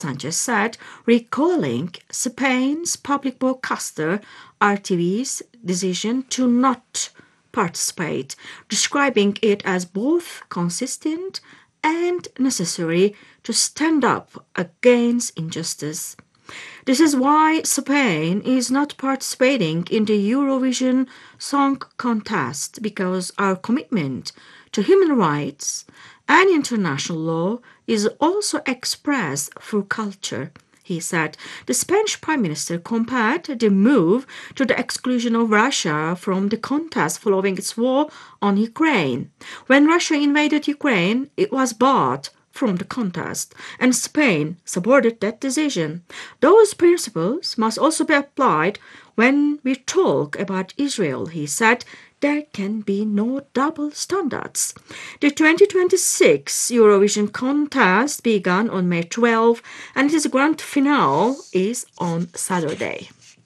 Sanchez said, recalling Spain's public broadcaster RTV's decision to not participate, describing it as both consistent and necessary to stand up against injustice. This is why Spain is not participating in the Eurovision Song Contest, because our commitment to human rights and international law is also expressed through culture, he said. The Spanish Prime Minister compared the move to the exclusion of Russia from the contest following its war on Ukraine. When Russia invaded Ukraine, it was barred from the contest, and Spain supported that decision. Those principles must also be applied when we talk about Israel, he said. There can be no double standards. The 2026 Eurovision contest began on May 12, and its grand finale is on Saturday.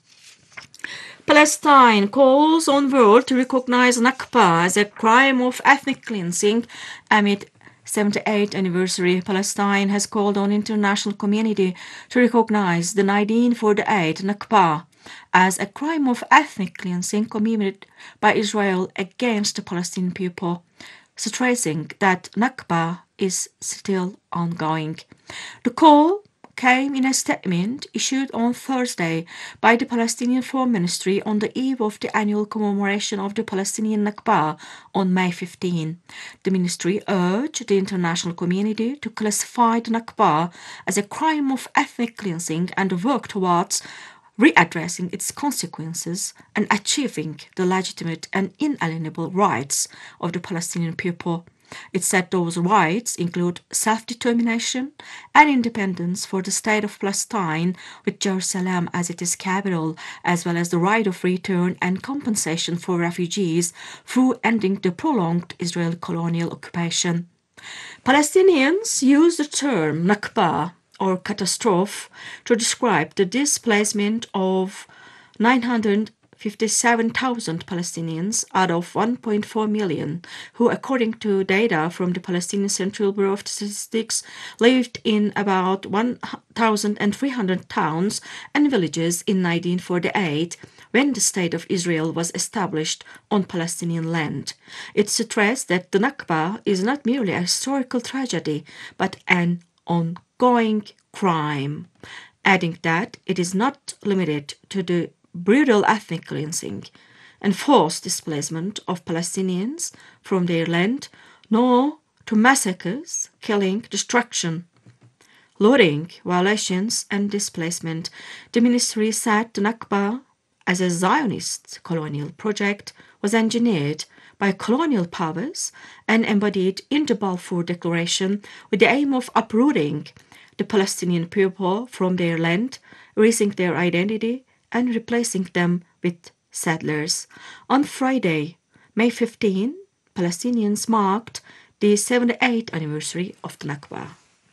Palestine calls on world to recognize Nakba as a crime of ethnic cleansing amid 78th anniversary. Palestine has called on international community to recognize the 1948 Nakba as a crime of ethnic cleansing committed by Israel against the Palestinian people, stressing that Nakba is still ongoing. The call came in a statement issued on Thursday by the Palestinian Foreign Ministry on the eve of the annual commemoration of the Palestinian Nakba on May 15. The ministry urged the international community to classify the Nakba as a crime of ethnic cleansing and work towards readdressing its consequences and achieving the legitimate and inalienable rights of the Palestinian people. It said those rights include self-determination and independence for the state of Palestine, with Jerusalem as its capital, as well as the right of return and compensation for refugees through ending the prolonged Israeli colonial occupation. Palestinians use the term Nakba, or catastrophe, to describe the displacement of 957,000 Palestinians out of 1.4 million, who, according to data from the Palestinian Central Bureau of Statistics, lived in about 1,300 towns and villages in 1948, when the State of Israel was established on Palestinian land. It stressed that the Nakba is not merely a historical tragedy, but an ongoing crime, adding that it is not limited to the brutal ethnic cleansing and forced displacement of Palestinians from their land, nor to massacres, killing, destruction, looting, violations, and displacement. The ministry said the Nakba, as a Zionist colonial project, was engineered by colonial powers and embodied in the Balfour Declaration with the aim of uprooting the Palestinian people from their land, erasing their identity, and replacing them with settlers. On Friday, May 15, Palestinians marked the 78th anniversary of the Nakba.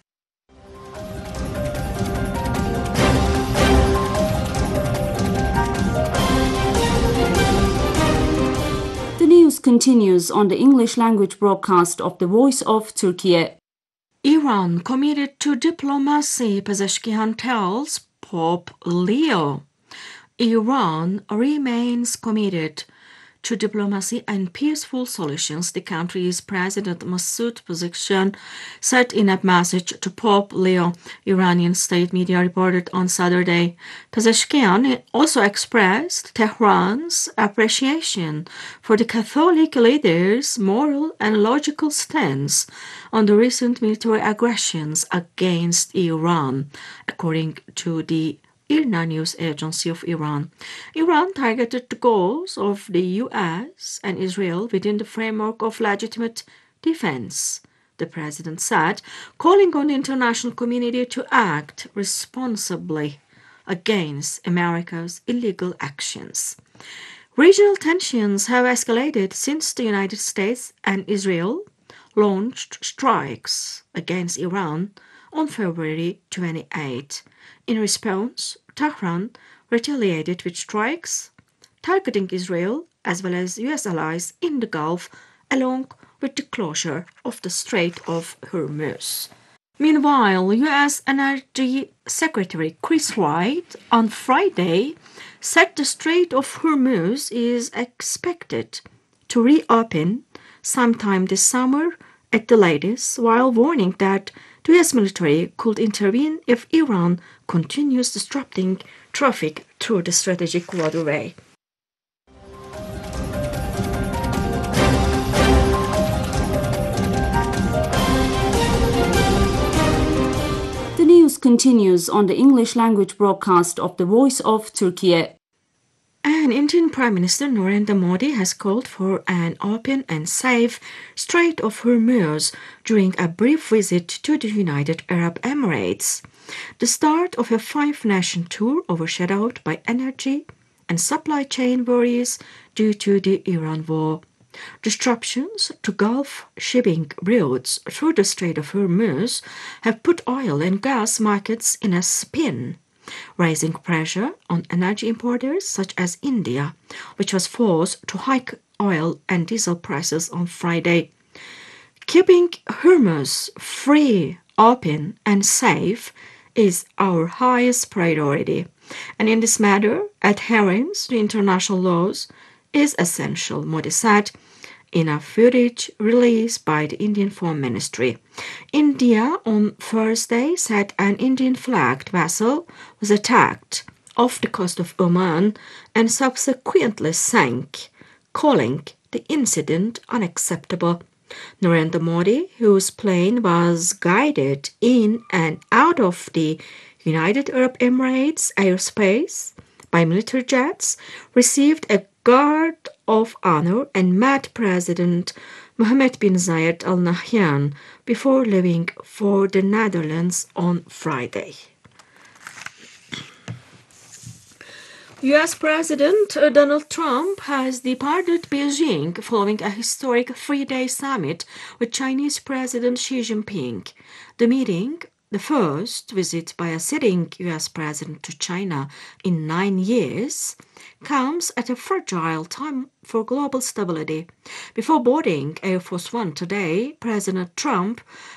The news continues on the English language broadcast of the Voice of Turkey. Iran committed to diplomacy, Pezeshkian tells Pope Leo. Iran remains committed to diplomacy and peaceful solutions, the country's President Masoud Pezeshkian said in a message to Pope Leo, Iranian state media reported on Saturday. Pezeshkian also expressed Tehran's appreciation for the Catholic leader's moral and logical stance on the recent military aggressions against Iran, according to the IRNA news agency of Iran. Iran targeted the goals of the US and Israel within the framework of legitimate defense, the president said, calling on the international community to act responsibly against America's illegal actions. Regional tensions have escalated since the United States and Israel launched strikes against Iran on February 28. In response, Tehran retaliated with strikes targeting Israel as well as US allies in the Gulf, along with the closure of the Strait of Hormuz. Meanwhile, U.S. Energy Secretary Chris Wright on Friday said the Strait of Hormuz is expected to reopen sometime this summer at the latest, while warning that the U.S. military could intervene if Iran continues disrupting traffic through the strategic waterway. The news continues on the English language broadcast of the Voice of Turkey. And Indian Prime Minister Narendra Modi has called for an open and safe Strait of Hormuz during a brief visit to the United Arab Emirates, the start of a five-nation tour overshadowed by energy and supply chain worries due to the Iran war. Disruptions to Gulf shipping routes through the Strait of Hormuz have put oil and gas markets in a spin, raising pressure on energy importers such as India, which was forced to hike oil and diesel prices on Friday. Keeping Hormuz free, open, and safe is our highest priority, and in this matter, adherence to international laws is essential, Modi said in a footage released by the Indian Foreign Ministry. India on Thursday said an Indian-flagged vessel was attacked off the coast of Oman and subsequently sank, calling the incident unacceptable. Narendra Modi, whose plane was guided in and out of the United Arab Emirates airspace by military jets, received a guard of honor and met President Mohammed bin Zayed Al Nahyan before leaving for the Netherlands on Friday. U.S. President Donald Trump has departed Beijing following a historic three-day summit with Chinese President Xi Jinping. The meeting, the first visit by a sitting U.S. president to China in 9 years, comes at a fragile time for global stability. Before boarding Air Force One today, President Trump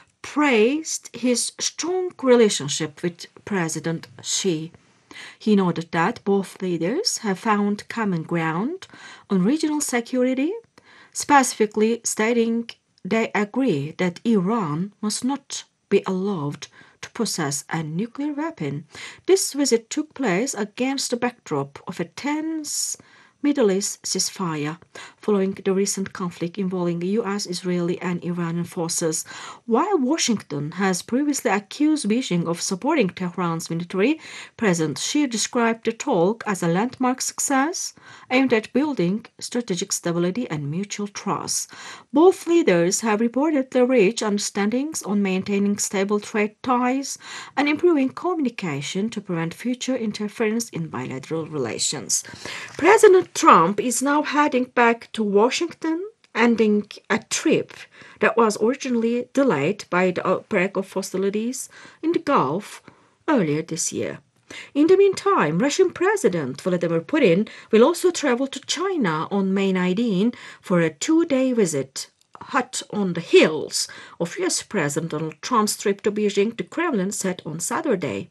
praised his strong relationship with President Xi. He noted that both leaders have found common ground on regional security, specifically stating they agree that Iran must not be allowed to possess a nuclear weapon. This visit took place against the backdrop of a tense Middle East ceasefire following the recent conflict involving U.S., Israeli, and Iranian forces. While Washington has previously accused Beijing of supporting Tehran's military, President Xi described the talk as a landmark success aimed at building strategic stability and mutual trust. Both leaders have reportedly reached understandings on maintaining stable trade ties and improving communication to prevent future interference in bilateral relations. President Trump is now heading back to Washington, ending a trip that was originally delayed by the outbreak of hostilities in the Gulf earlier this year. In the meantime, Russian President Vladimir Putin will also travel to China on May 19 for a two-day visit, hot on the heels of U.S. President Donald Trump's trip to Beijing, the Kremlin said on Saturday.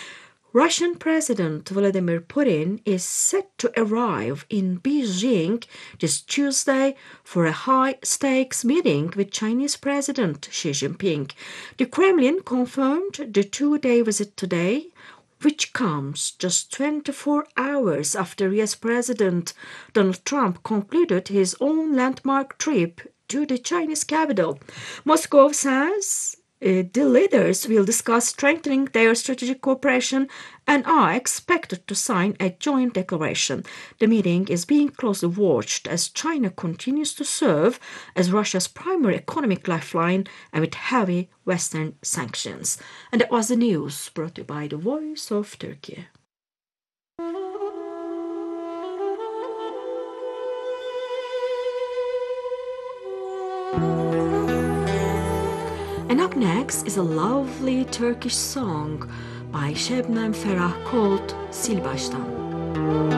Russian President Vladimir Putin is set to arrive in Beijing this Tuesday for a high-stakes meeting with Chinese President Xi Jinping. The Kremlin confirmed the two-day visit today, which comes just 24 hours after U.S. President Donald Trump concluded his own landmark trip to the Chinese capital. Moscow says the leaders will discuss strengthening their strategic cooperation and are expected to sign a joint declaration. The meeting is being closely watched as China continues to serve as Russia's primary economic lifeline amid heavy Western sanctions. And that was the news brought to you by the Voice of Turkey. And up next is a lovely Turkish song by Şebnem Ferah called Sil Baştan.